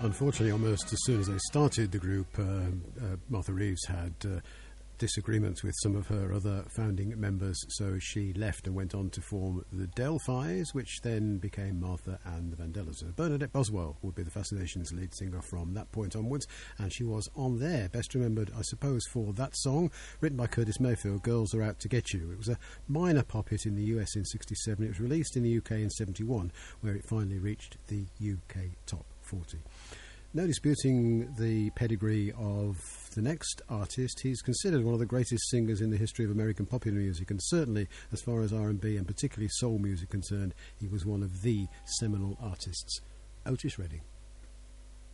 Unfortunately, almost as soon as they started the group, Martha Reeves had disagreements with some of her other founding members, so she left and went on to form the Delphis, which then became Martha and the Vandellas. Bernadette Boswell would be the Fascinations lead singer from that point onwards, and she was on there, best remembered, I suppose, for that song, written by Curtis Mayfield, Girls Are Out to Get You. It was a minor pop hit in the US in 67. It was released in the UK in 71, where it finally reached the UK top 40. No disputing the pedigree of the next artist. He's considered one of the greatest singers in the history of American popular music, and certainly as far as R&B and particularly soul music concerned, he was one of the seminal artists. Otis Redding.